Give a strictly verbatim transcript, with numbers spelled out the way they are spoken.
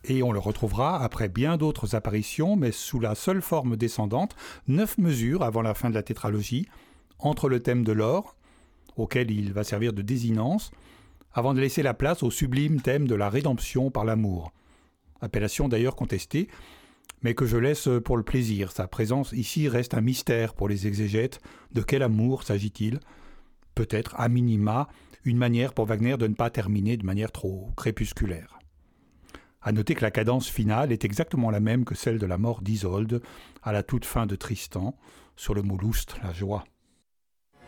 Et on le retrouvera après bien d'autres apparitions, mais sous la seule forme descendante, neuf mesures avant la fin de la tétralogie, entre le thème de l'or, auquel il va servir de désinence, avant de laisser la place au sublime thème de la rédemption par l'amour. Appellation d'ailleurs contestée, mais que je laisse pour le plaisir. Sa présence ici reste un mystère pour les exégètes. De quel amour s'agit-il ? Peut-être, à minima, une manière pour Wagner de ne pas terminer de manière trop crépusculaire. À noter que la cadence finale est exactement la même que celle de la mort d'Isolde à la toute fin de Tristan, sur le mot lustre, la joie.